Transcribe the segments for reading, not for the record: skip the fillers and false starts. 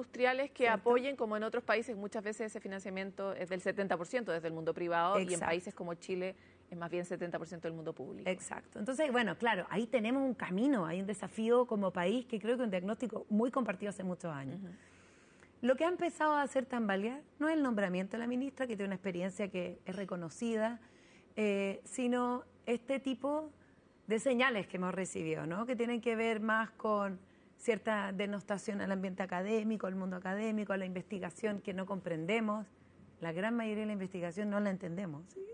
industriales que ¿cierto? apoyen, como en otros países muchas veces ese financiamiento es del 70% desde el mundo privado. Exacto. Y en países como Chile es más bien 70% del mundo público. Exacto. Entonces, bueno, claro, ahí tenemos un camino, hay un desafío como país que creo que es un diagnóstico muy compartido hace muchos años. Lo que ha empezado a hacer tambalear no es el nombramiento de la ministra, que tiene una experiencia que es reconocida, sino este tipo de señales que hemos recibido, ¿no? Que tienen que ver más con cierta denostación al ambiente académico, al mundo académico, a la investigación que no comprendemos. La gran mayoría de la investigación no la entendemos. ¿Sí?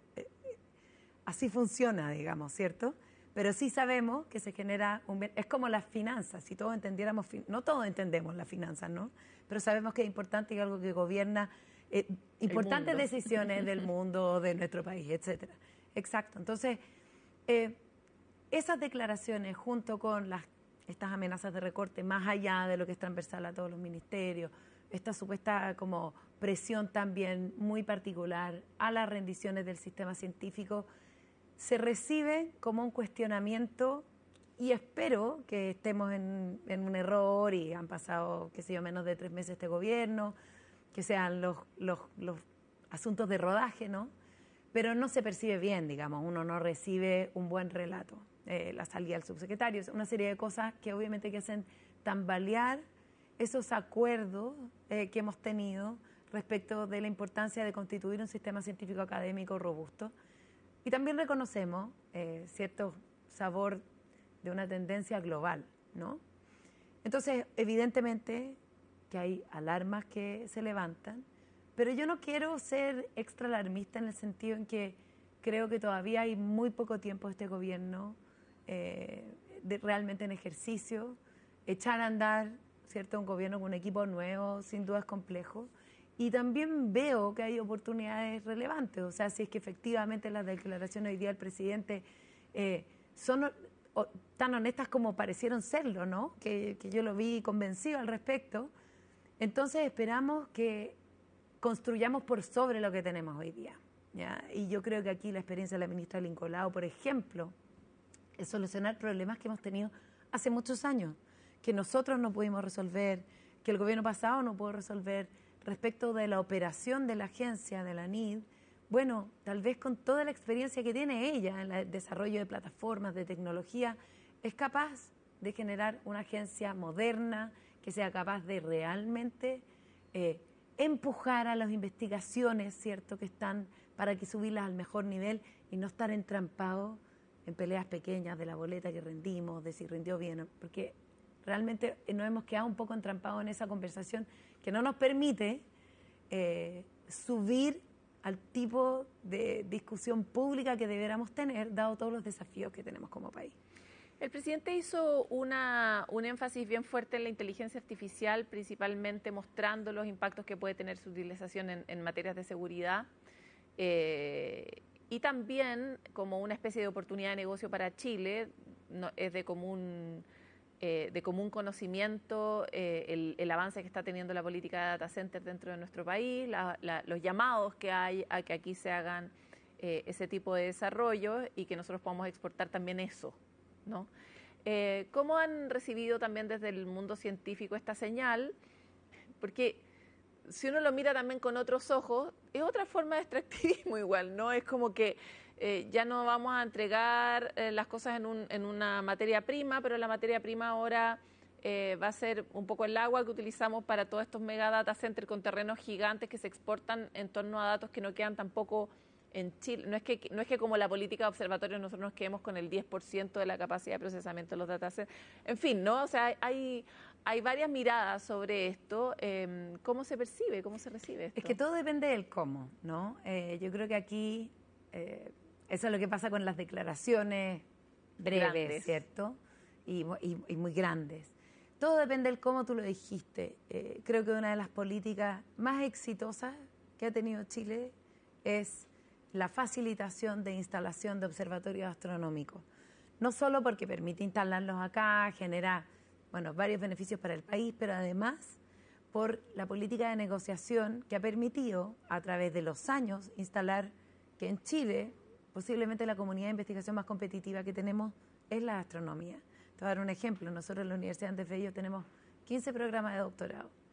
Así funciona, digamos, ¿cierto? Pero sí sabemos que se genera es como las finanzas, si todos entendiéramos, no todos entendemos las finanzas, ¿no? Pero sabemos que es importante y algo que gobierna importantes decisiones del mundo, de nuestro país, etcétera. Exacto. Entonces, esas declaraciones junto con estas amenazas de recorte, más allá de lo que es transversal a todos los ministerios, esta supuesta como presión también muy particular a las rendiciones del sistema científico, se recibe como un cuestionamiento y espero que estemos en un error y han pasado, qué sé yo, menos de 3 meses este gobierno, que sean los asuntos de rodaje, ¿no? Pero no se percibe bien, digamos, uno no recibe un buen relato. La salida del subsecretario, una serie de cosas que obviamente que hacen tambalear esos acuerdos que hemos tenido respecto de la importancia de constituir un sistema científico académico robusto. Y también reconocemos cierto sabor de una tendencia global, ¿no? Entonces, evidentemente que hay alarmas que se levantan, pero yo no quiero ser extra alarmista en el sentido en que creo que todavía hay muy poco tiempo de este gobierno realmente en ejercicio. Echar a andar, ¿cierto?, un gobierno con un equipo nuevo, sin duda es complejo. Y también veo que hay oportunidades relevantes, o sea, si es que efectivamente las declaraciones hoy día del presidente son tan honestas como parecieron serlo, ¿no? Que yo lo vi convencido al respecto. Entonces esperamos que construyamos por sobre lo que tenemos hoy día, ¿ya? Y yo creo que aquí la experiencia de la ministra Lincoln, por ejemplo, es solucionar problemas que hemos tenido hace muchos años, que nosotros no pudimos resolver, que el gobierno pasado no pudo resolver. Respecto de la operación de la agencia, de la NID, bueno, tal vez con toda la experiencia que tiene ella en el desarrollo de plataformas, de tecnología, es capaz de generar una agencia moderna que sea capaz de realmente empujar a las investigaciones, ¿cierto?, que están para que subirlas al mejor nivel y no estar entrampados en peleas pequeñas de la boleta que rendimos, de si rindió bien, porque realmente nos hemos quedado un poco entrampados en esa conversación que no nos permite subir al tipo de discusión pública que deberíamos tener, dado todos los desafíos que tenemos como país. El presidente hizo un énfasis bien fuerte en la inteligencia artificial, principalmente mostrando los impactos que puede tener su utilización en materias de seguridad y también como una especie de oportunidad de negocio para Chile. Es de común conocimiento el avance que está teniendo la política de data center dentro de nuestro país, los llamados que hay a que aquí se hagan ese tipo de desarrollo y que nosotros podamos exportar también eso, ¿no? ¿Cómo han recibido también desde el mundo científico esta señal? Porque si uno lo mira también con otros ojos, es otra forma de extractivismo igual, ¿no? Es como que ya no vamos a entregar las cosas en una materia prima, pero la materia prima ahora va a ser un poco el agua que utilizamos para todos estos mega data centers con terrenos gigantes que se exportan en torno a datos que no quedan tampoco en Chile. No es que como la política de observatorio nosotros nos quedemos con el 10% de la capacidad de procesamiento de los data centers. En fin, ¿no? O sea, hay varias miradas sobre esto. ¿Cómo se percibe? ¿Cómo se recibe esto? Es que todo depende del cómo, ¿no? Yo creo que aquí eso es lo que pasa con las declaraciones breves, grandes, ¿cierto? Y muy grandes. Todo depende del cómo, tú lo dijiste. Creo que una de las políticas más exitosas que ha tenido Chile es la facilitación de instalación de observatorios astronómicos. No solo porque permite instalarlos acá, genera varios beneficios para el país, pero además por la política de negociación que ha permitido a través de los años instalar que en Chile posiblemente la comunidad de investigación más competitiva que tenemos es la astronomía. Te voy a dar un ejemplo. Nosotros en la Universidad Andes Bello tenemos 15 programas de doctorado